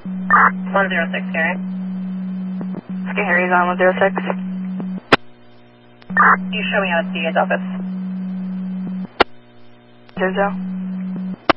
106, Gary. Okay, Harry's on 106. You show me out at the DA's office. Zozo.